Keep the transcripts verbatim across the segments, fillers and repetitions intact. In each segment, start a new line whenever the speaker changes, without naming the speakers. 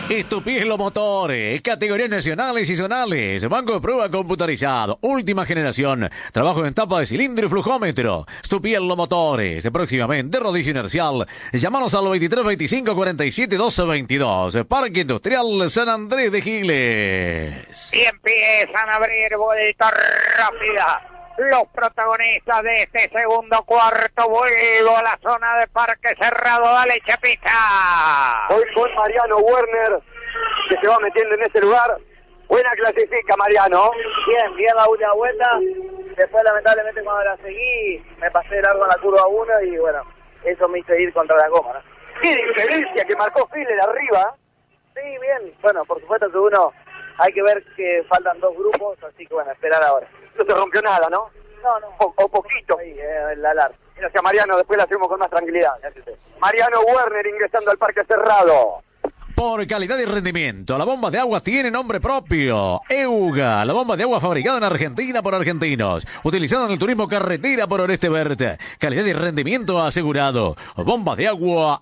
Estupielo Motores, categorías nacionales y zonales, banco de prueba computarizado, última generación, trabajo en tapa de cilindro y flujómetro. Estupielo Motores, próximamente rodillo inercial. Llámanos al veintitrés veinticinco cuarenta y siete doce veintidós, Parque Industrial San Andrés de Giles.
Y empiezan a abrir vuelta rápida los protagonistas de este segundo cuarto. Vuelvo a la zona de Parque Cerrado. Dale, Chapita.
Hoy con Mariano Werner, que se va metiendo en ese lugar. Buena clasifica, Mariano.
Bien, bien la última vuelta. Después, lamentablemente, cuando la seguí, me pasé largo en la curva uno y, bueno, eso me hizo ir contra la goma, ¿no?
Qué diferencia que marcó Filler arriba.
Sí, bien. Bueno, por supuesto que uno, hay que ver que faltan dos grupos, así que, bueno, esperar ahora.
No se rompió nada, ¿no?
No, no.
O, o poquito.
Ahí, eh, la alarma.
Gracias, Mariano. Después la hacemos con más tranquilidad. Mariano Werner ingresando al Parque Cerrado.
Por calidad y rendimiento, la bomba de agua tiene nombre propio. EUGA, la bomba de agua fabricada en Argentina por argentinos, utilizada en el turismo carretera por Oreste Verde. Calidad y rendimiento asegurado. Bomba de agua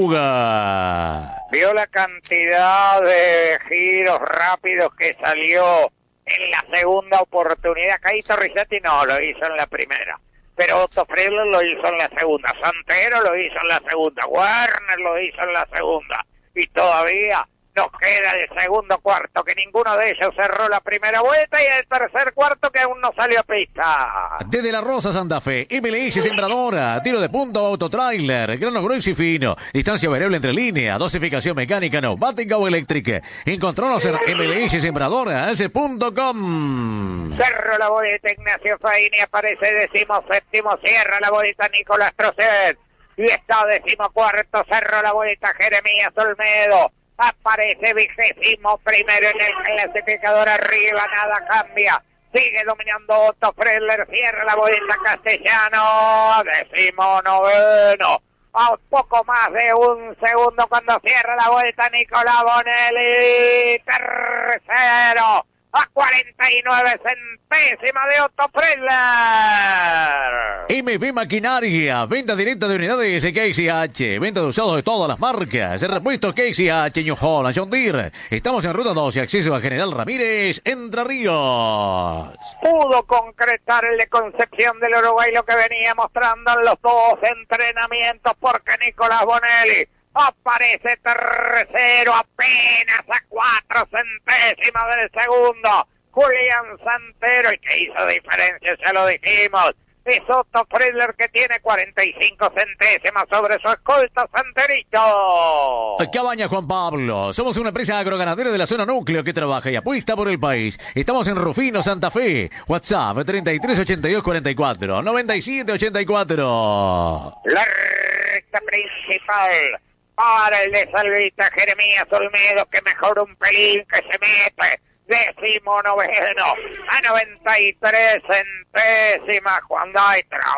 EUGA.
Vio la cantidad de giros rápidos que salió en la segunda oportunidad. Caíto Risetti no, lo hizo en la primera. Pero Otto Friedler lo hizo en la segunda. Santero lo hizo en la segunda. Werner lo hizo en la segunda. Y todavía nos queda el segundo cuarto, que ninguno de ellos cerró la primera vuelta, y el tercer cuarto que aún no salió a pista.
Desde La Rosa, Santa Fe, M L S Sembradora, tiro de punto, autotrailer, grano grueso y fino, distancia variable entre línea, dosificación mecánica, neumática o eléctrica. Encontranos en M L S Sembradora punto com.
Cerró la vuelta Ignacio Faini, aparece decimo séptimo, cierra la vuelta Nicolás Trocet. Y está decimocuarto, cerró la vuelta Jeremías Olmedo. Aparece vigésimo primero en el clasificador, arriba nada cambia. Sigue dominando Otto Friedler, cierra la vuelta Castellano. Decimo noveno. A un poco más de un segundo cuando cierra la vuelta Nicolás Bonelli. Tercero. A cuarenta y nueve centésimas de Otto Friedler.
M B Maquinaria, venta directa de unidades de K C H, venta de usados de todas las marcas, el repuesto K C H, New Holland, John Deere. Estamos en Ruta dos y acceso a General Ramírez, Entre Ríos.
Pudo concretar el de Concepción del Uruguay lo que venía mostrando en los dos entrenamientos, porque Nicolás Bonelli aparece tercero, apenas a cuatro centésimas del segundo. Julián Santero, y que hizo diferencia, ya lo dijimos, es Otto Friedler, que tiene cuarenta y cinco centésimas sobre su escolta Santerito.
Cabaña Juan Pablo, somos una empresa agroganadera de la zona núcleo que trabaja y apuesta por el país. Estamos en Rufino, Santa Fe. WhatsApp treinta y tres ochenta y dos cuarenta y cuatro noventa y siete ochenta y cuatro.
La recta principal para el de Salvita Jeremías Olmedo, que mejora un pelín, que se mete décimo noveno a noventa y tres centésimas cuando hay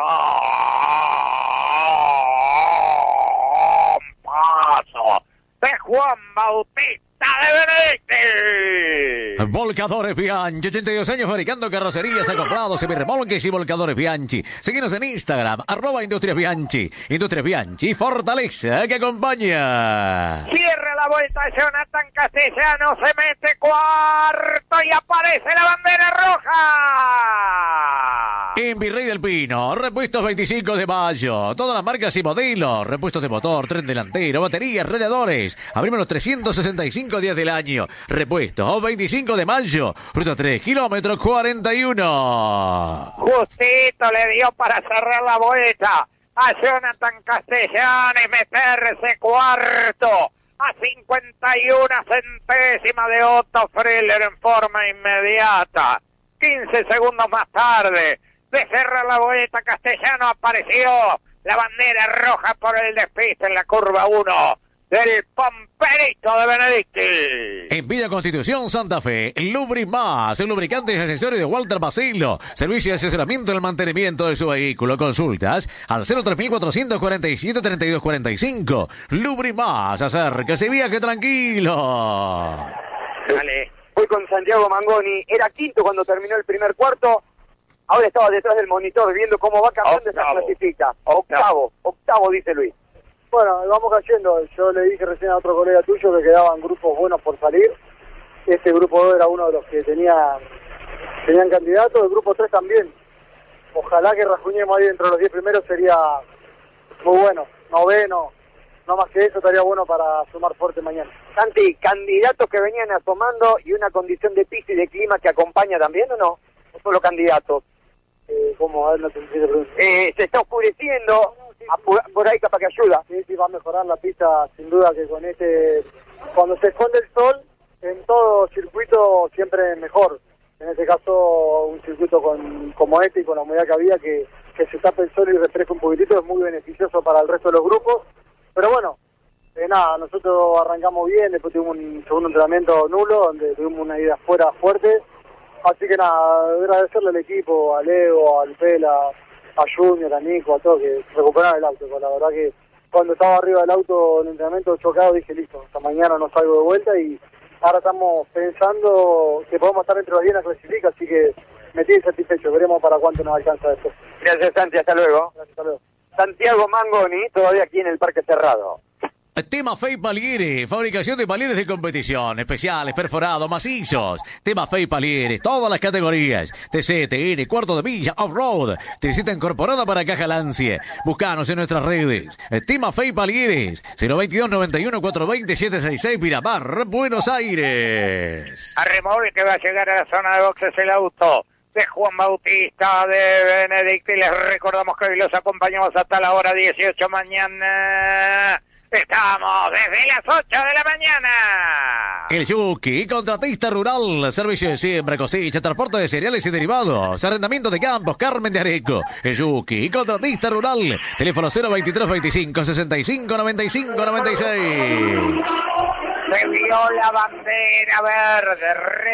paso de Juan Bautista de Benedicti.
Volcadores Bianchi, ochenta y dos años fabricando carrocerías, acoplados, semirremolques y volcadores Bianchi. Seguinos en Instagram, arroba Industrias Bianchi. Industrias Bianchi, fortaleza que acompaña.
Cierra la vuelta Jonathan Castellano, se mete cuarto y aparece la bandera roja.
En Virrey del Pino, repuestos veinticinco de mayo, todas las marcas y modelos, repuestos de motor, tren delantero, baterías, radiadores. Abrimos los trescientos sesenta y cinco días del año. Repuestos veinticinco de mayo, ruta tres, kilómetro cuarenta y uno.
Justito le dio para cerrar la vuelta a Jonathan Castellano y meterse cuarto a cincuenta y una centésimas de Otto Friedler en forma inmediata. quince segundos más tarde de cerrar la vuelta, Castellano apareció la bandera roja por el despiste en la curva uno del Pomperito de Benedicti.
En Villa Constitución, Santa Fe, Lubrimás, el lubricante y accesorio de Walter Bacilo. Servicio de asesoramiento en el mantenimiento de su vehículo. Consultas al cero tres cuatrocientos cuarenta y siete treinta y dos cuarenta y cinco. Lubrimás, acérquese, viaje tranquilo.
Dale.
Voy con Santiago Mangoni, era quinto cuando terminó el primer cuarto. Ahora estaba detrás del monitor viendo cómo va cambiando esa clasifica. Octavo, octavo dice Luis. Bueno, vamos cayendo. Yo le dije recién a otro colega tuyo que quedaban grupos buenos por salir. Este grupo dos era uno de los que tenía, tenían candidatos, el grupo tres también. Ojalá que rajuñemos ahí dentro de los diez primeros, sería muy bueno. Noveno, no más que eso, estaría bueno para sumar fuerte mañana.
Santi, candidatos que venían asomando y una condición de pista y de clima que acompaña también, ¿o no? ¿O solo candidatos?
Eh, ¿Cómo? A ver, no te entiendo la pregunta.
Eh, se está oscureciendo, a, por, por ahí capaz que ayuda.
Sí, sí, va a mejorar la pista, sin duda que con este... Cuando se esconde el sol, en todo circuito siempre es mejor. En este caso, un circuito con, como este y con la humedad que había, que, que se tape el sol y refresque un poquitito, es muy beneficioso para el resto de los grupos. Pero bueno, eh, nada, nosotros arrancamos bien, después tuvimos un segundo entrenamiento nulo, donde tuvimos una ida afuera fuerte. Así que nada, agradecerle al equipo, a Leo, al Pela, a Junior, a Nico, a todos que recuperaron el auto. Pues la verdad que cuando estaba arriba del auto en el entrenamiento chocado dije listo, hasta mañana no salgo de vuelta y ahora estamos pensando que podemos estar entre los diez en la clasifica, así que me tiene satisfecho, veremos para cuánto nos alcanza después.
Gracias, Santi, hasta luego.
Gracias, hasta luego.
Santiago Mangoni, todavía aquí en el Parque Cerrado.
Temafey Palieres, fabricación de palieres de competición, especiales, perforados, macizos. Temafey Palieres, todas las categorías. T C, T N, cuarto de milla, off-road. Tricita incorporada para caja Lancia. Búscanos en nuestras redes. Temafey Palieres, cero veintidós noventa y uno cuatrocientos veinte setecientos sesenta y seis, Miramar, Buenos Aires.
A remolque que va a llegar a la zona de boxes el auto de Juan Bautista, de Benedicto, y les recordamos que hoy los acompañamos hasta la hora dieciocho mañana. Estamos desde las ocho de la mañana.
El Yuki, contratista rural, servicio de siembra, cosecha, transporte de cereales y derivados, arrendamiento de campos, Carmen de Areco. El Yuki, contratista rural, teléfono cero veintitrés veinticinco sesenta y cinco noventa y cinco noventa y seis.
Se vio la bandera verde,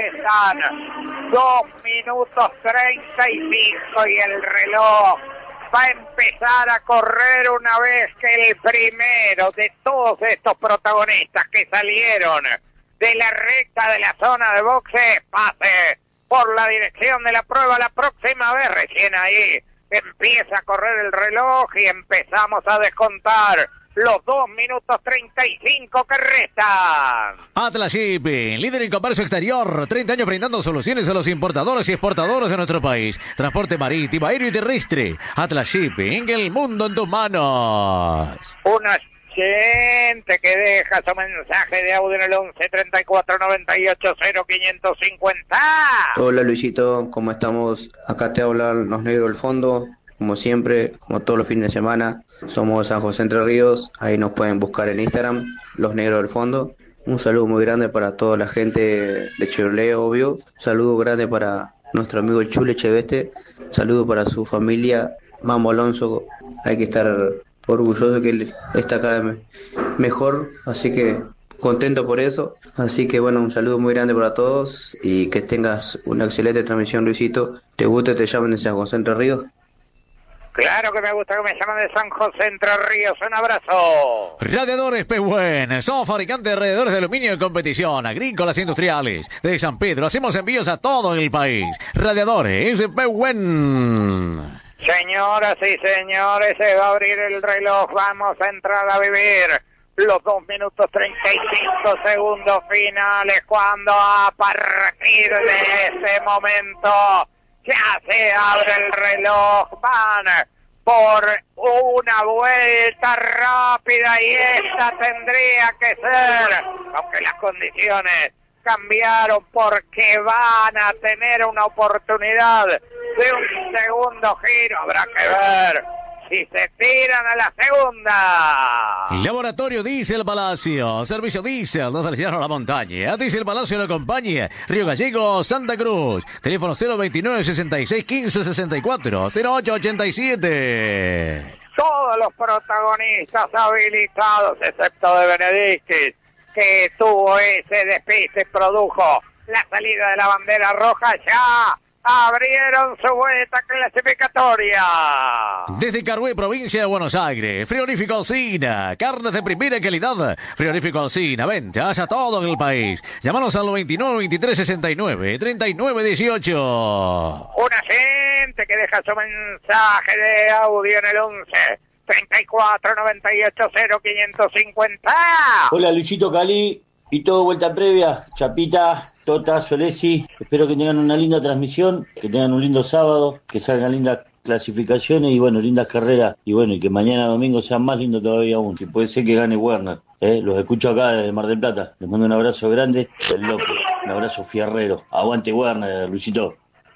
rezan dos minutos treinta y cinco y el reloj va a empezar a correr una vez que el primero de todos estos protagonistas que salieron de la recta de la zona de boxe pase por la dirección de la prueba la próxima vez. Recién ahí empieza a correr el reloj y empezamos a descontar los dos minutos treinta y cinco que restan.
Atlas Shipping, líder en comercio exterior, treinta años brindando soluciones a los importadores y exportadores de nuestro país. Transporte marítimo, aéreo y terrestre. Atlas Shipping, el mundo en tus manos.
Una gente que deja su mensaje de audio en el once treinta y cuatro noventa y ocho cero quinientos cincuenta.
Hola Luisito, ¿cómo estamos? Acá te hablan los negros del fondo, como siempre, como todos los fines de semana. Somos San José Entre Ríos, ahí nos pueden buscar en Instagram, Los Negros del Fondo. Un saludo muy grande para toda la gente de Chevrolet, obvio. Un saludo grande para nuestro amigo el Chule Cheveste. Un saludo para su familia, Mamo Alonso. Hay que estar orgulloso que él está cada vez mejor, así que contento por eso. Así que bueno, un saludo muy grande para todos y que tengas una excelente transmisión, Luisito. ¿Te gusta te llaman de San José Entre Ríos?
Claro que me gusta que me llamen de San José Entre Ríos. Un abrazo.
Radiadores Pehuen. Somos fabricantes de radiadores de aluminio de competición, agrícolas e industriales. De San Pedro hacemos envíos a todo el país. Radiadores Pehuen.
Señoras y señores, se va a abrir el reloj. Vamos a entrar a vivir los dos minutos treinta y cinco segundos finales, cuando a partir de ese momento ya se abre el reloj. Van por una vuelta rápida y esta tendría que ser, aunque las condiciones cambiaron, porque van a tener una oportunidad de un segundo giro. Habrá que ver si se tiran a la segunda.
Laboratorio Diesel Palacio, servicio Diesel desde el llano a la montaña. Diesel Palacio lo acompaña, Río Gallegos, Santa Cruz. Teléfono cero veintinueve sesenta y seis quince sesenta y cuatro, cero ocho ochenta y siete.
Todos los protagonistas habilitados, excepto de Benedictis, que tuvo ese despiste, produjo la salida de la bandera roja. Ya abrieron su vuelta clasificatoria.
Desde Carué, provincia de Buenos Aires, Frigorífico Alsina, carnes de primera calidad. Frigorífico Alsina, ventas a todo el país. Llámanos al veintinueve veintitrés sesenta y nueve treinta y nueve dieciocho.
Una gente que deja su mensaje de audio en el once treinta y cuatro, noventa y ocho, cero, quinientos cincuenta.
Hola Luisito Cali y todo vuelta previa, Chapita, Tota, Solesi, espero que tengan una linda transmisión, que tengan un lindo sábado, que salgan lindas clasificaciones y bueno, lindas carreras, y bueno, y que mañana domingo sea más lindo todavía aún, si puede ser que gane Werner, ¿eh? Los escucho acá desde Mar del Plata, les mando un abrazo grande, el López, un abrazo fierrero, aguante Werner, Luisito.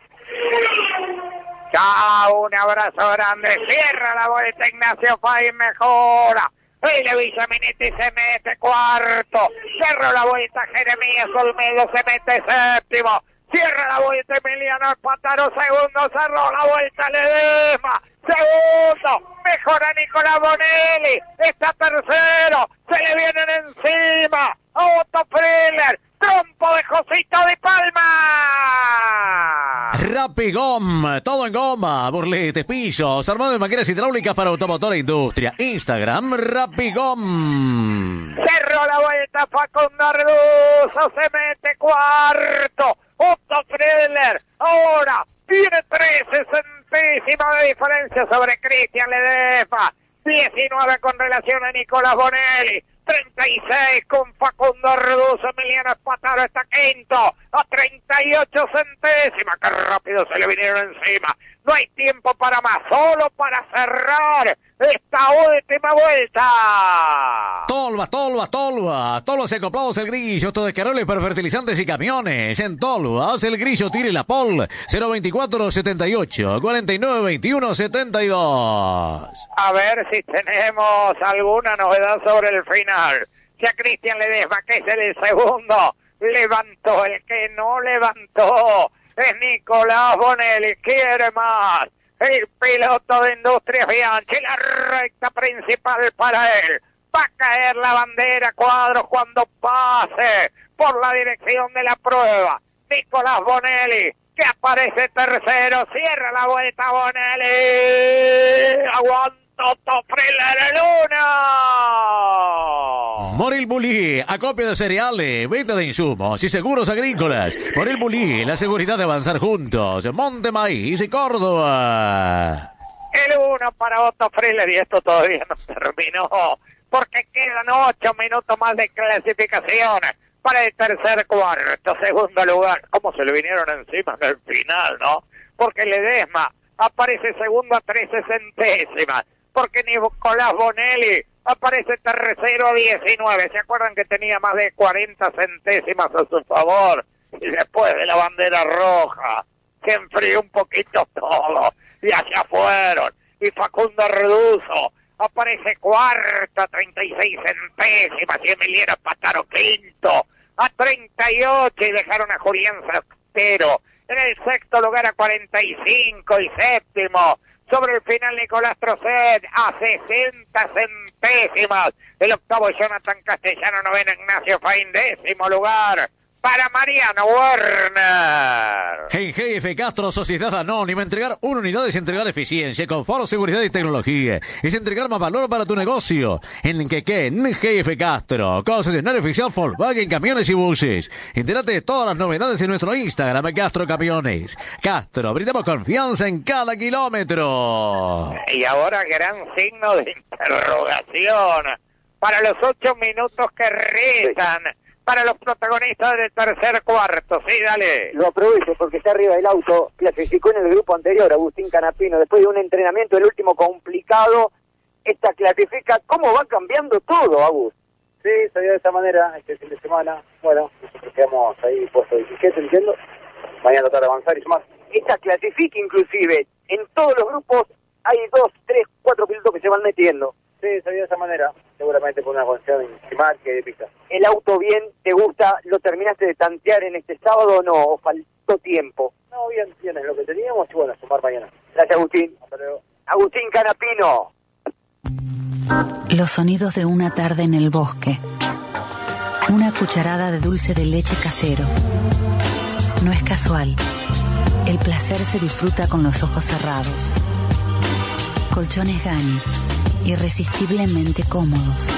Chao, un abrazo grande, cierra la vuelta Ignacio Fay, mejora. Vile Villaminetti se mete cuarto, cerró la vuelta Jeremías Olmedo, se mete séptimo, cierra la vuelta Emiliano Espataro, segundo, cerró la vuelta Ledesma, segundo, mejora Nicolás Bonelli, está tercero, se le vienen encima a Otto Friller, trompo de Josito de Palma.
Rapigom, todo en goma, burletes, pisos, armado de máquinas hidráulicas para automotor e industria. Instagram, Rapigom.
Cerró la vuelta Facundo Arduzo, se mete cuarto. Otto Friller, ahora tiene trece centésimas de diferencia sobre Cristian Ledesma. diecinueve con relación a Nicolás Bonelli. treinta y seis con Facundo Arduzo, Emiliano Espataro está quinto, a treinta y ocho centésimas, que rápido se le vinieron encima. No hay tiempo para más, solo para cerrar esta última vuelta.
Tolva, Tolva, Tolva, Tolva se acoplados el grillo, todo de caroles para fertilizantes y camiones. En Tolva, el grillo tire la pol, cero veinticuatro setenta y ocho, cuarenta y nueve veintiuno setenta y dos.
A ver si tenemos alguna novedad sobre el final. Si a Cristian Ledesma, que es el segundo, levantó, el que no levantó es Nicolás Bonelli, quiere más. El piloto de Industrias Bianchi, la recta principal para él. Va a caer la bandera Cuadros cuando pase por la dirección de la prueba. Nicolás Bonelli, que aparece tercero, cierra la vuelta Bonelli. Aguanta Otto Friller el uno.
Moril Bulí, acopio de cereales, venta de insumos y seguros agrícolas. Moril Bulí, la seguridad de avanzar juntos. Monte Maíz y Córdoba.
El uno para Otto Friller, y esto todavía no terminó, porque quedan ocho minutos más de clasificación para el tercer cuarto, segundo lugar. ¿Cómo se le vinieron encima en el final, no? Porque Ledesma aparece segundo a trece centésimas, porque Nicolás Bonelli aparece tercero a diecinueve. ¿Se acuerdan que tenía más de cuarenta centésimas a su favor? Y después de la bandera roja, se enfrió un poquito todo, y allá fueron. Y Facundo Arduzo aparece cuarto, treinta y seis centésimas, y Emiliano Espataro quinto, a treinta y ocho, y dejaron a Julián Sestero en el sexto lugar a cuarenta y cinco, y séptimo, sobre el final Nicolás Trocet, a sesenta centésimas, el octavo Jonathan Castellano, noveno Ignacio Faín, décimo lugar para Mariano Werner.
En G F Castro, Sociedad Anónima, entregar una unidad es entregar eficiencia, confort, seguridad y tecnología. Es entregar más valor para tu negocio. En Quequén, G F Castro, concesionario oficial Volkswagen, camiones y buses. Entérate de todas las novedades en nuestro Instagram, Castro Camiones. Castro, brindamos confianza en cada kilómetro.
Y ahora gran signo de interrogación para los ocho minutos que restan. Para los protagonistas del tercer cuarto, sí, dale.
Lo aprovecho porque está arriba del auto, clasificó en el grupo anterior Agustín Canapino, después de un entrenamiento, el último complicado, esta clasifica. ¿Cómo va cambiando todo, Agus?
Sí, salió de esa manera este fin de semana. Bueno, nosotros quedamos ahí puesto diecisiete, entiendo. Mañana tratar de avanzar y sumar.
Esta clasifica inclusive, en todos los grupos hay dos, tres, cuatro pilotos que se van metiendo.
Sí, salió de esa manera, seguramente por una condición encima que de pista.
¿El auto bien te gusta? ¿Lo terminaste de tantear en este sábado o no? ¿O faltó tiempo?
No, bien, bien, es lo que teníamos y bueno, sumar mañana.
Gracias, Agustín.
Hasta luego.
Agustín Canapino.
Los sonidos de una tarde en el bosque. Una cucharada de dulce de leche casero. No es casual. El placer se disfruta con los ojos cerrados. Colchones Gani. Irresistiblemente cómodos.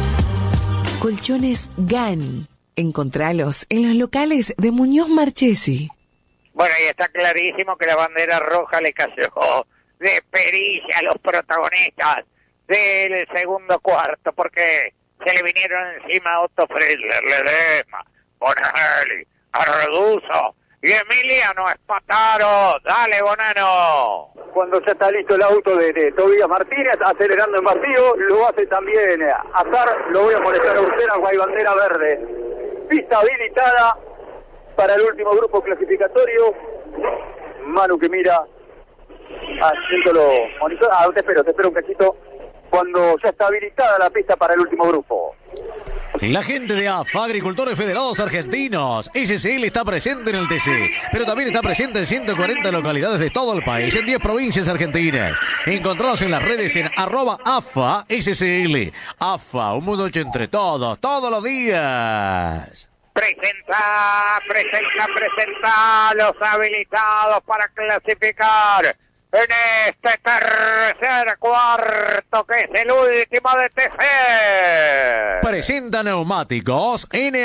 Colchones Gani. Encontralos en los locales de Muñoz Marchesi.
Bueno, y está clarísimo que la bandera roja le cayó de perilla a los protagonistas del segundo cuarto, porque se le vinieron encima a Otto Friedler, Ledesma, Bonelli, Arreduzo y Emiliano Espataro. Dale, Bonano.
Cuando ya está listo el auto de, de Tobías Martínez, acelerando en vacío, lo hace también Azar. Lo voy a molestar a usted, hay bandera verde. Pista habilitada para el último grupo clasificatorio. Manu que mira, haciéndolo monitor. Ah, te espero, te espero un cachito. Cuando ya está habilitada la pista para el último grupo.
La gente de A F A, Agricultores Federados Argentinos, S C L está presente en el T C, pero también está presente en ciento cuarenta localidades de todo el país, en diez provincias argentinas. Encontrados en las redes en arroba A F A S C L. A F A, un mundo hecho entre todos, todos los días.
Presenta, presenta, presenta los habilitados para clasificar en este tercer cuarto, que es el último de T C.
Presenta Neumáticos N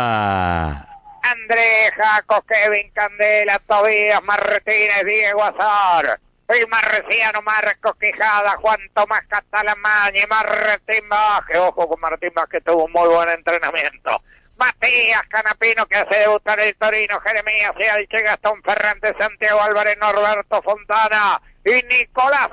A.
Andrés Jaco, Kevin Candela, Tobías Martínez, Diego Azar, el marciano Marcos Quijada, Juan Tomás Catalamaña y Martín Baje. Ojo con Martín Baje, tuvo un muy buen entrenamiento. Matías Canapino, que hace debutar el Torino, Jeremías Elche, Gastón Ferrante, Santiago Álvarez, Norberto Fontana y Nicolás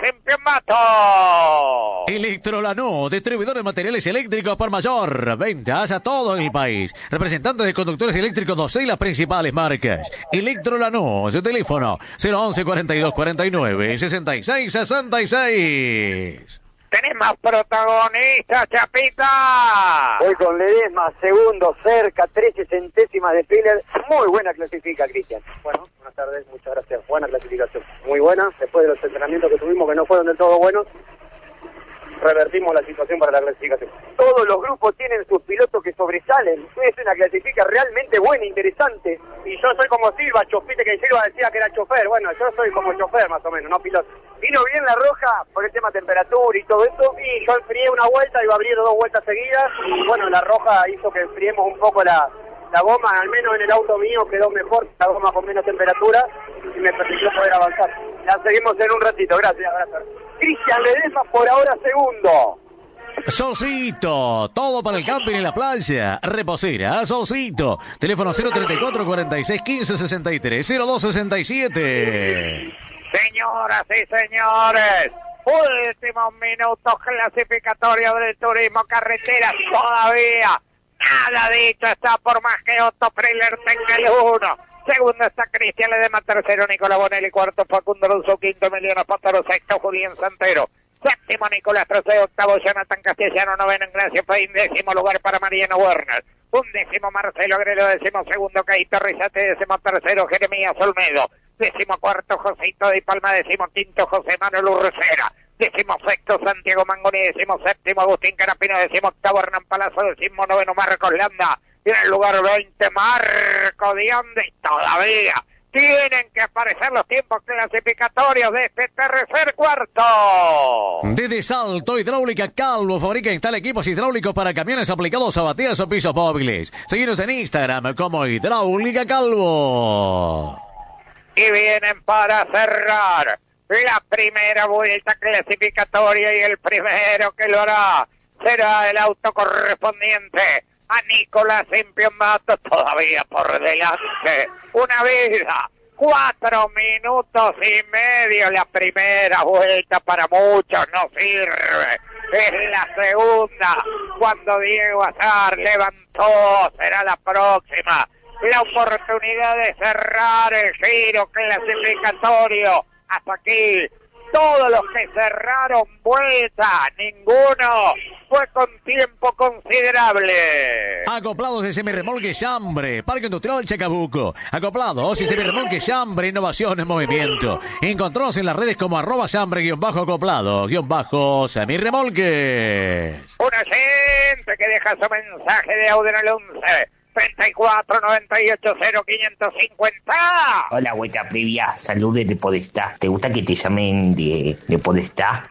Impiambato.
Electrolanú, distribuidor de materiales eléctricos por mayor. Ventas a todo el país. Representantes de conductores eléctricos doce y las principales marcas. Electrolanú, su teléfono cero once cuarenta y dos cuarenta y nueve sesenta y seis sesenta y seis.
Tenemos protagonistas, Chapita.
Voy con Ledesma, segundo, cerca, trece centésimas de Friedler. Muy buena clasifica, Cristian.
Bueno, buenas tardes, muchas gracias. Buena clasificación, muy buena. Después de los entrenamientos que tuvimos, que no fueron del todo buenos, revertimos la situación para la clasificación.
Todos los grupos tienen sus pilotos que sobresalen. Es una clasifica realmente buena, interesante.
Y yo soy como Silva, chofite, que Silva decía que era chofer. Bueno, yo soy como chofer más o menos, no piloto.
Vino bien la Roja por el tema temperatura y todo eso.
Y yo enfrié una vuelta, iba abriendo dos vueltas seguidas. Y bueno, la Roja hizo que enfriemos un poco la, la goma. Al menos en el auto mío quedó mejor, la goma con menos temperatura. Y me permitió poder avanzar. Ya seguimos en un ratito, gracias. gracias.
Cristian Ledesma por ahora segundo.
Solcito, todo para el camping en la playa. Reposera, Solcito. Teléfono cero treinta y cuatro cuarenta y seis quince sesenta y tres cero dos sesenta y siete.
Señoras y señores, últimos minutos clasificatorios del turismo carretera. Todavía nada dicho está, por más que Otto Friedler tenga el uno. Segundo está Cristian Ledesma, tercero Nicolás Bonelli, cuarto Facundo Russo, quinto Emiliano Espataro, sexto Julián Santero, séptimo Nicolás Troceo, octavo Jonathan Castellano, noveno Ignacio Fein, décimo lugar para Mariano Werner, undécimo Marcelo Agrelo, décimo segundo Caíto Rizate, décimo tercero Jeremías Olmedo, décimo cuarto Josito de Palma, décimo quinto José Manuel Urrucera, décimo sexto Santiago Mangoni, décimo séptimo Agustín Canapino, décimo octavo Hernán Palazzo, décimo noveno Marcos Landa, y en el lugar veinte, Marco Dionde. Y todavía tienen que aparecer los tiempos clasificatorios de este tercer cuarto.
Desde Salto Hidráulica Calvo, fabrica e instala equipos hidráulicos para camiones aplicados a bateas o pisos móviles. Seguinos en Instagram como Hidráulica Calvo.
Y vienen para cerrar la primera vuelta clasificatoria, y el primero que lo hará será el auto correspondiente a Nicolás Impiambato, todavía por delante una vida, cuatro minutos y medio. La primera vuelta para muchos no sirve, es la segunda. Cuando Diego Azar levantó, será la próxima la oportunidad de cerrar el giro clasificatorio. Hasta aquí todos los que cerraron vuelta, ninguno fue con tiempo considerable.
Acoplados de semirremolque Chambre, Parque Industrial Chacabuco. Acoplados y semirremolque Chambre, innovación en movimiento. Encontrados en las redes como arroba chambre guión bajo acoplado guión bajo semirremolques.
Un oyente que deja su mensaje de audio en el once treinta y cuatro noventa y ocho cero quinientos cincuenta.
Hola, vuelta previa, saludos de Podestá. ¿Te gusta que te llamen de, de Podestá?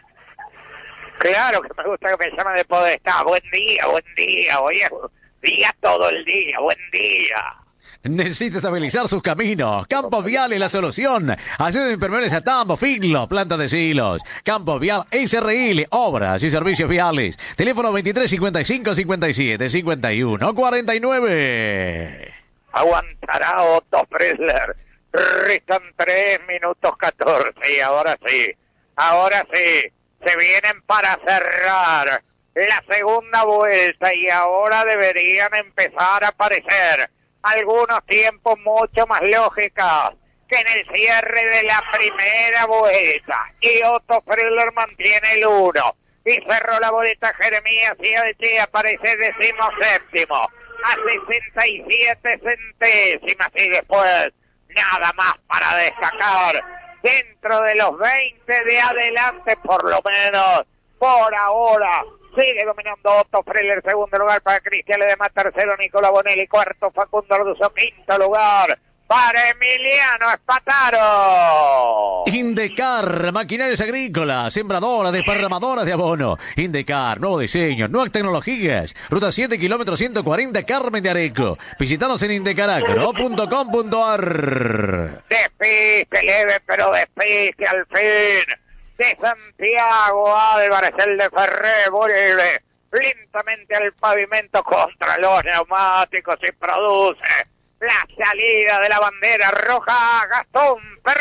Claro que me gusta que me llamen de Podestá. Buen día, buen día, oye, día todo el día, buen día.
necesita estabilizar sus caminos. Campos Viales, la solución. Acceso de impermeables a tambo, filo, planta de silos. Campos Vial S R L, obras y servicios viales. Teléfono veintitrés cincuenta y cinco cincuenta y siete cincuenta y uno cuarenta y nueve.
Aguantará Otto Frizzler. Restan tres minutos catorce y ahora sí, ahora sí, se vienen para cerrar la segunda vuelta y ahora deberían empezar a aparecer algunos tiempos mucho más lógicos que en el cierre de la primera vuelta. Y Otto Frizzler mantiene el uno. Y cerró la boleta Jeremías y allí aparece decimoséptimo a sesenta y siete centésimas. Y después, nada más para destacar. Dentro de los veinte de adelante, por lo menos, por ahora. Sigue dominando Otto Frizzler, segundo lugar para Cristian Ledesma, tercero Nicola Bonelli, cuarto Facundo Arduzo, quinto lugar para Emiliano Espataro.
Indecar, maquinarias agrícolas, sembradoras, desparramadoras de abono. Indecar, nuevo diseño, nuevas tecnologías. Ruta siete, kilómetro ciento cuarenta, Carmen de Areco. Visítanos en indecaragro punto com punto ar.
Despiste, leve, pero despiste al fin. De Santiago Álvarez, el de Ferré, vuelve lentamente al pavimento contra los neumáticos y produce la salida de la bandera roja. Gastón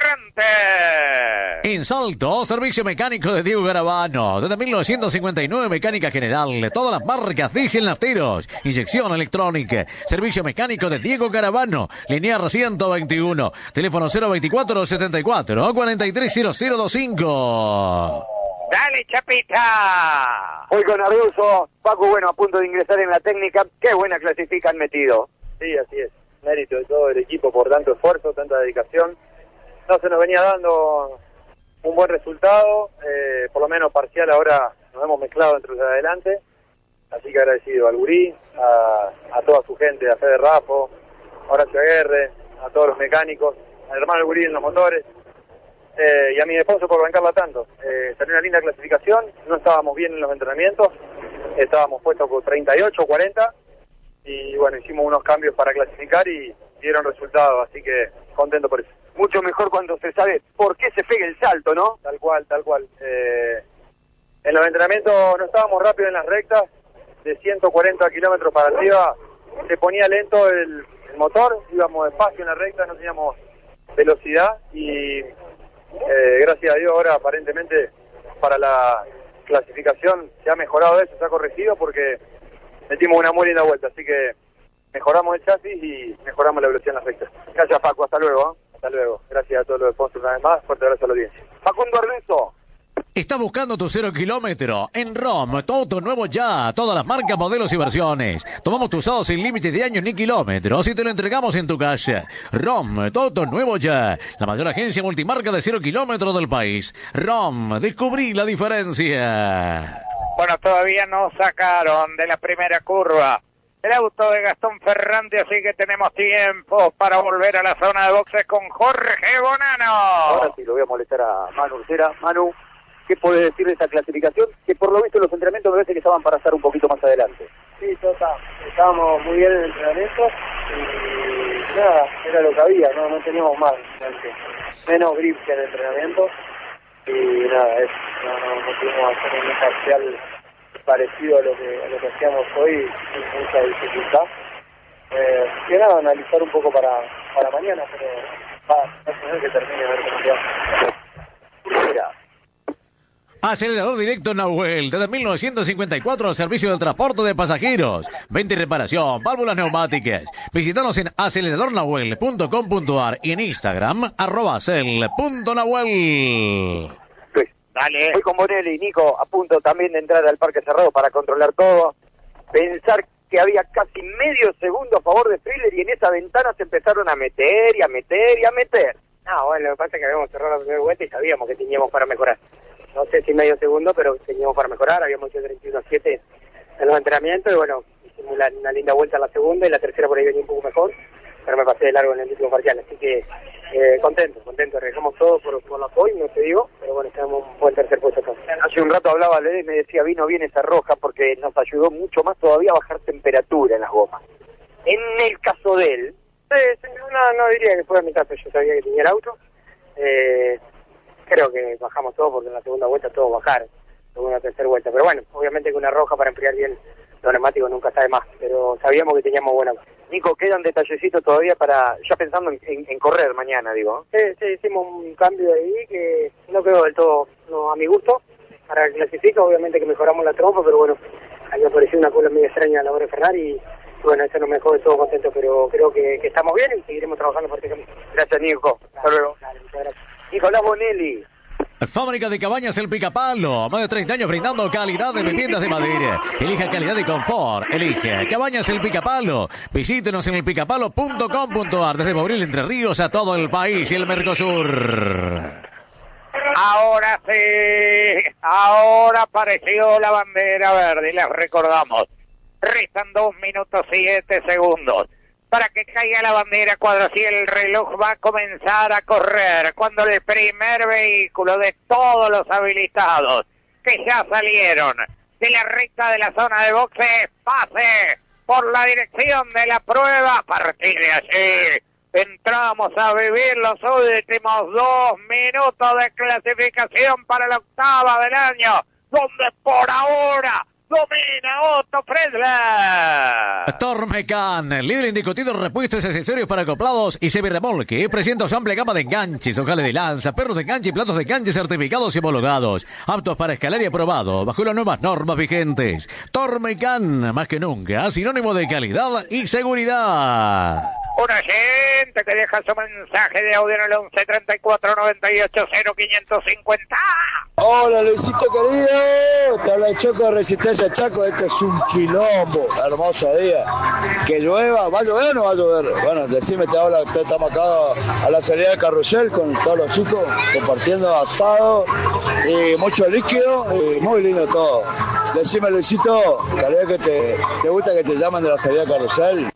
Ferrante.
En Salto, servicio mecánico de Diego Garabano. Desde mil novecientos cincuenta y nueve, mecánica general. Todas las marcas, diésel, nafteros. Inyección electrónica. Servicio mecánico de Diego Garabano. Linear ciento veintiuno. Teléfono cero veinticuatro setenta y cuatro cuarenta y tres cero cero veinticinco.
Dale, Chapita.
Hoy con Arduzo, Paco, bueno, a punto de ingresar en la técnica. Qué buena clasifica han metido.
Sí, así es. Mérito de todo el equipo por tanto esfuerzo, tanta dedicación. No se nos venía dando un buen resultado, eh, por lo menos parcial. Ahora nos hemos mezclado entre los de adelante, así que agradecido al Gurí, a, a toda su gente, a Fede Rafo, a Horacio Aguerre, a todos los mecánicos, al hermano Gurí en los motores, eh, y a mi esposo por bancarla tanto. Eh, salió una linda clasificación, no estábamos bien en los entrenamientos, estábamos puestos por treinta y ocho, cuarenta, y bueno, hicimos unos cambios para clasificar y dieron resultados, así que contento por eso.
Mucho mejor cuando se sabe por qué se pega el salto, ¿no?
Tal cual, tal cual. Eh, en los entrenamientos no estábamos rápidos en las rectas, de ciento cuarenta kilómetros para arriba se ponía lento el, el motor, íbamos despacio en la recta, no teníamos velocidad y eh, gracias a Dios ahora aparentemente para la clasificación se ha mejorado eso, se ha corregido porque metimos una muy linda vuelta, así que mejoramos el chasis y mejoramos la velocidad en las rectas.
Gracias, Paco, hasta luego. ¿eh?
Hasta luego. Gracias a todos los sponsors una vez más. Fuerte abrazo a la audiencia.
Facundo Arduzo.
Está buscando tu cero kilómetro. En ROM, todo nuevo ya. Todas las marcas, modelos y versiones. Tomamos tu usado sin límite de años ni kilómetros y te lo entregamos en tu casa. ROM, todo nuevo ya. La mayor agencia multimarca de cero kilómetros del país. ROM, descubrí la diferencia.
Bueno, todavía no sacaron de la primera curva el auto de Gastón Ferrante, así que tenemos tiempo para volver a la zona de boxes con Jorge Bonano.
Ahora sí lo voy a molestar a Manu Ursera. Manu, ¿qué podés decir de esta clasificación? Que por lo visto los entrenamientos me parece que estaban para estar un poquito más adelante.
Sí, total. Estábamos muy bien en el entrenamiento y nada, era lo que había, no, no teníamos más. Menos grip que en el entrenamiento y nada, es, no, no, no pudimos hacer un parcial parecido a lo que a lo que hacíamos hoy sin mucha dificultad. Eh, que nada, analizar un poco para, para mañana, pero va a tener que termine a ver cómo queda.
Mira.
Acelerador directo Nahuel, desde mil novecientos cincuenta y cuatro al servicio del transporte de pasajeros, venta y reparación, válvulas neumáticas. Visítanos en acelerador nahuel punto com punto ar y en Instagram, arroba acel punto nahuel.
Dale. Voy con Bonelli y Nico a punto también de entrar al parque cerrado para controlar todo. Pensar que había casi medio segundo a favor de Frizzler y en esa ventana se empezaron a meter y a meter y a meter.
No, bueno, lo que pasa es que habíamos cerrado la primera vuelta y sabíamos que teníamos para mejorar. No sé si medio segundo, pero teníamos para mejorar. Habíamos hecho treinta y uno siete en los entrenamientos y bueno, hicimos una, una linda vuelta en la segunda y la tercera por ahí venía un poco mejor, pero me pasé de largo en el último parcial, así que eh, contento, contento. Arreglamos todo por, por la apoyo, no te digo, pero bueno, tenemos un buen tercer puesto acá.
Hace un rato hablaba Lede y me decía, vino bien esa roja porque nos ayudó mucho más todavía a bajar temperatura en las gomas. En el caso de él,
Sí, sí, no, no diría que fue a mitad, pero yo sabía que tenía el auto. Eh, creo que bajamos todo porque en la segunda vuelta todos bajaron, segunda o tercera vuelta. Pero bueno, obviamente que una roja para enfriar bien los neumáticos nunca sabe más, pero sabíamos que teníamos buena.
Nico, quedan detallecitos todavía para, ya pensando en, en, en correr mañana, digo.
Sí, sí, hicimos un cambio ahí que no quedó del todo no, a mi gusto. Para clasificar, obviamente que mejoramos la trompa, pero bueno, ahí apareció una cola medio extraña a la hora de frenar y bueno, eso no me dejó de todo contento, pero creo que, que estamos bien y seguiremos trabajando fuertemente.
Gracias, Nico. Hasta luego.
Dale, muchas gracias.
Nicolás Bonelli.
Fábrica de Cabañas El Picapalo, más de treinta años brindando calidad de viviendas de madera. Elija calidad y confort. Elige Cabañas El Picapalo. Visítenos en el picapalo punto com punto ar, desde Mobril, Entre Ríos, a todo el país y el Mercosur.
Ahora sí, ahora apareció la bandera verde y les recordamos, restan dos minutos siete segundos para que caiga la bandera, cuadros, y el reloj va a comenzar a correr cuando el primer vehículo de todos los habilitados que ya salieron de la recta de la zona de boxes pase por la dirección de la prueba. A partir de allí entramos a vivir los últimos dos minutos de clasificación para la octava del año, donde por ahora domina Otto Friedler.
Tormecan, líder indiscutido en repuestos y accesorios para acoplados y semirremolque. Presenta su amplia gama de enganches, ojales de lanza, perros de enganche y platos de enganche certificados y homologados. Aptos para escalar y aprobado bajo las nuevas normas vigentes. Tormecan, más que nunca, sinónimo de calidad y seguridad.
Un oyente que deja su mensaje de audio en el once treinta y cuatro noventa y ocho cero quinientos cincuenta.
Hola Luisito querido, te habla el Choco de Resistencia Chaco. Este es un quilombo, hermoso día. Que llueva, ¿va a llover o no va a llover? Bueno, decime, te habla, que estamos acá a la salida de Carrusel con todos los chicos, compartiendo asado y mucho líquido y muy lindo todo. Decime Luisito, tal que te, te gusta que te llamen de la salida de Carrusel.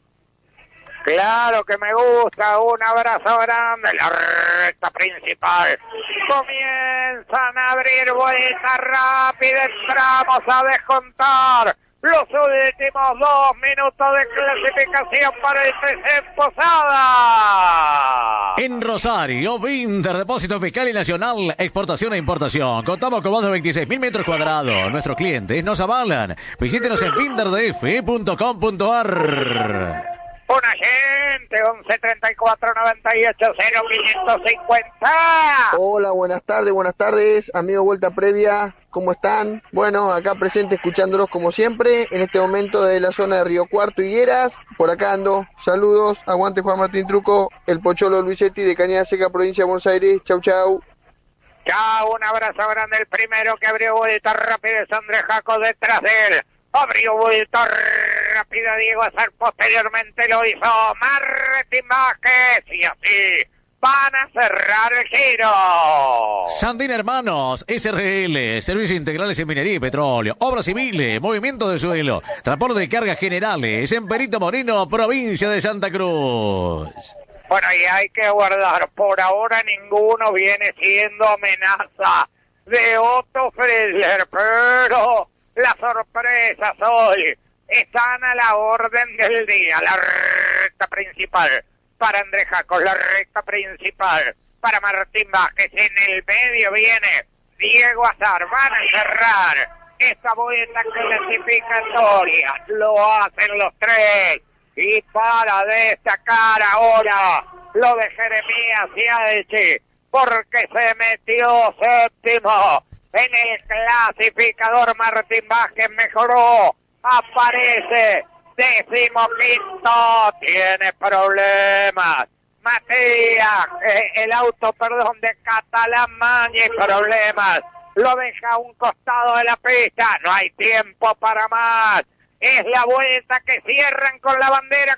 Claro que me gusta, un abrazo grande. La recta principal. Comienzan a abrir vueltas rápidas, entramos a descontar los últimos dos minutos de clasificación para el T C Posada.
En Rosario, Vinter, Depósito Fiscal y Nacional, Exportación e Importación. Contamos con más de veintiséis mil metros cuadrados. Nuestros clientes nos avalan. Visítenos en vinter d f punto com punto ar.
Un agente, once treinta y cuatro noventa y ocho cero quinientos cincuenta.
Hola, buenas tardes, buenas tardes, amigo Vuelta Previa, ¿cómo están? Bueno, acá presente escuchándolos como siempre, en este momento de la zona de Río Cuarto, Higueras, por acá ando, saludos, aguante Juan Martín Truco, el Pocholo Luisetti de Cañada Seca, provincia de Buenos Aires, chau chau.
Chau, un abrazo grande, el primero que abrió vuelta rápida es Andrés Jaco detrás de él. Abrió vuelta rápida Diego Azar, posteriormente lo hizo Martín Vázquez y así van a cerrar el giro.
Sandín Hermanos, S R L, Servicios Integrales en Minería y Petróleo, Obras Civiles, Movimiento de Suelo, Transporte de Cargas Generales, en Perito Moreno, provincia de Santa Cruz.
Bueno, y hay que guardar, por ahora ninguno viene siendo amenaza de Otto Friedler, pero las sorpresas hoy están a la orden del día. La recta principal para Andrés Jacos, la recta principal para Martín Vázquez. En el medio viene Diego Azar. Van a cerrar esta vuelta clasificatoria. Lo hacen los tres. Y para destacar ahora lo de Jeremías Cialchi, porque se metió séptimo en el clasificador. Martín Vázquez mejoró, aparece decimoquinto, tiene problemas. Matías, eh, el auto, perdón, de Catalán Mañez, problemas. Lo deja a un costado de la pista, no hay tiempo para más. Es la vuelta que cierran con la bandera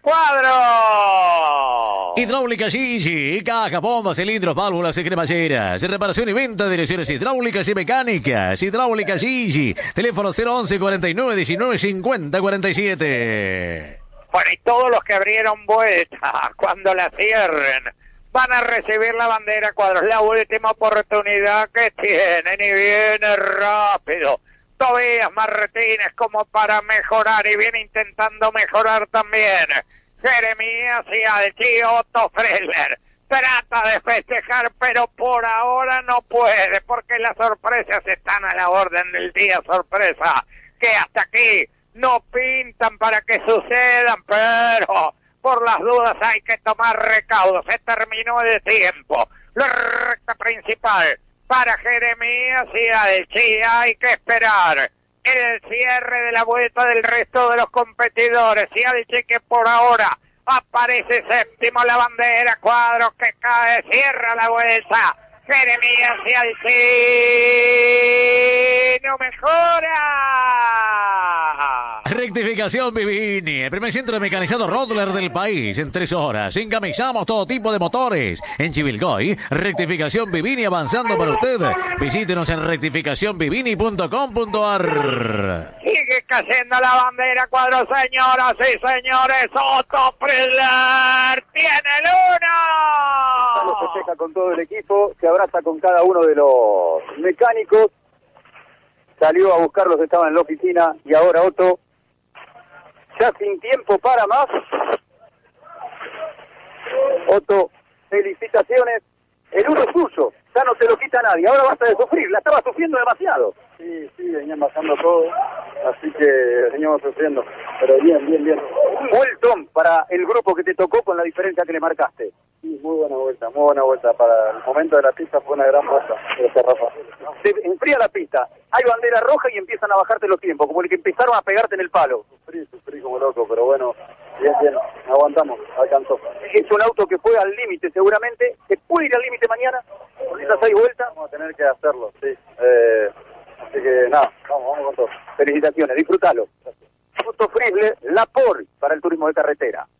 cuadro.
Hidráulica Gigi, caja, bombas, cilindros, válvulas y cremalleras. Reparación y venta de direcciones hidráulicas y mecánicas. Hidráulica Gigi. Teléfono cero once cuarenta y nueve diecinueve cincuenta cuarenta y siete.
Bueno, y todos los que abrieron vuelta, cuando la cierren, van a recibir la bandera cuadros. La última oportunidad que tienen y viene rápido Tobías Martínez como para mejorar y viene intentando mejorar también Jeremías y al tío Otto Friedler. Trata de festejar, pero por ahora no puede, porque las sorpresas están a la orden del día, sorpresa, que hasta aquí no pintan para que sucedan, pero por las dudas hay que tomar recaudos. Se terminó el tiempo. La recta principal para Jeremías y Alchi, hay que esperar el cierre de la vuelta del resto de los competidores. Y Alchi, que por ahora aparece séptimo, la bandera, Cuadros que cae, cierra la vuelta. Jeremías y Alchi no mejora.
Rectificación Vivini, el primer centro de mecanizado Rodler del país. En tres horas engamizamos todo tipo de motores. En Chivilcoy, rectificación Vivini avanzando para usted. Visítenos en rectificación vivini punto com punto a r.
Sigue cayendo la bandera, Cuadros, señoras y señores. Otto Friedler tiene el uno.
Lo festeja con todo el equipo, se abraza con cada uno de los mecánicos. Salió a buscarlos, estaban en la oficina, y ahora Otto, ya sin tiempo para más. Otto, felicitaciones, el uno es suyo, ya no se lo quita nadie, ahora basta de sufrir, la estaba sufriendo demasiado.
Sí, sí, venían bajando todo, así que veníamos sufriendo, pero bien, bien, bien.
Un vueltón para el grupo que te tocó con la diferencia que le marcaste.
Sí, muy buena vuelta, muy buena vuelta. Para el momento de la pista fue una gran vuelta. Gracias, Rafa.
Se enfría la pista, hay bandera roja y empiezan a bajarte los tiempos, como el que empezaron a pegarte en el palo.
Sufrí, sufrí como loco, pero bueno, bien, bien, aguantamos, alcanzó.
Es un auto que fue al límite seguramente, ¿se puede ir al límite mañana? Con esas seis vueltas.
Vamos a tener que hacerlo, sí. Eh, así que nada, vamos, vamos con todo.
Felicitaciones, disfrútalo. Otto Friedler, la por para el turismo de carretera.